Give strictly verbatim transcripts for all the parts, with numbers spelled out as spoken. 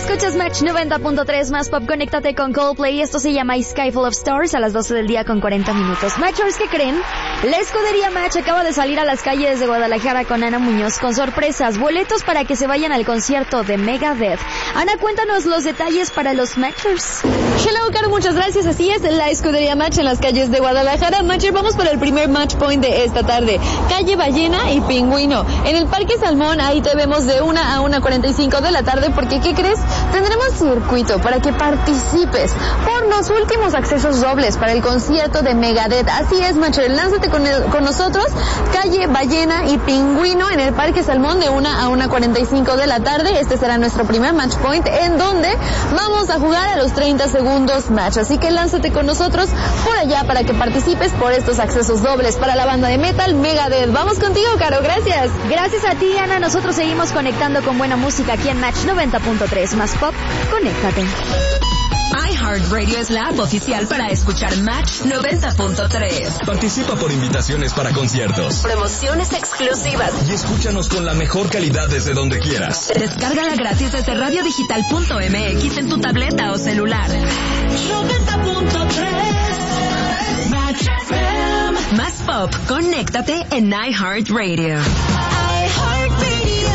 Escuchas Match noventa punto tres más pop, conéctate con Coldplay. Esto se llama Sky Full of Stars a las doce del día con cuarenta minutos. Matchers, ¿qué creen? La escudería Match acaba de salir a las calles de Guadalajara con Ana Muñoz con sorpresas, boletos para que se vayan al concierto de Megadeth. Ana, cuéntanos los detalles para los Matchers. Hello, Caro, muchas gracias. Así es, la escudería Match en las calles de Guadalajara. Matcher, vamos para el primer match point de esta tarde. Calle Ballena y Pingüino. En el Parque Salmón, ahí te vemos de una a una cuarenta y cinco de la tarde, porque ¿qué crees? Tendremos circuito para que participes por los últimos accesos dobles para el concierto de Megadeth. Así es, Matcher, lánzate con, el, con nosotros. Calle Ballena y Pingüino en el Parque Salmón de una a una cuarenta y cinco de la tarde. Este será nuestro primer match point en donde vamos a jugar a los treinta segundos match. Así que lánzate con nosotros por allá para que participes por estos accesos dobles para la banda de metal Megadeth. Vamos contigo, Caro, gracias. Gracias a ti, Ana. Nosotros seguimos conectando con buena música aquí en Match noventa punto tres más pop. Conéctate. iHeartRadio es la app oficial para escuchar Match noventa punto tres. Participa por invitaciones para conciertos, promociones exclusivas y escúchanos con la mejor calidad desde donde quieras. Descárgala gratis desde radio digital punto m x en tu tableta o celular. noventa punto tres Match F M. Más pop, conéctate en iHeartRadio. iHeartRadio.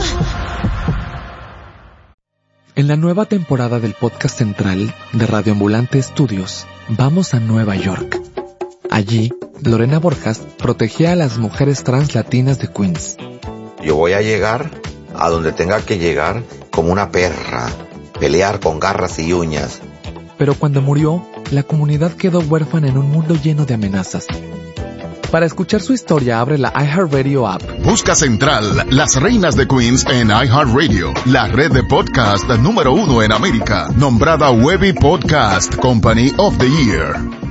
En la nueva temporada del podcast central de Radio Ambulante Estudios, vamos a Nueva York. Allí, Lorena Borjas protegía a las mujeres trans latinas de Queens. Yo voy a llegar a donde tenga que llegar como una perra, pelear con garras y uñas. Pero cuando murió, la comunidad quedó huérfana en un mundo lleno de amenazas. Para escuchar su historia, abre la iHeartRadio app. Busca Central, las reinas de Queens en iHeartRadio, la red de podcast número uno en América, nombrada Webby Podcast Company of the Year.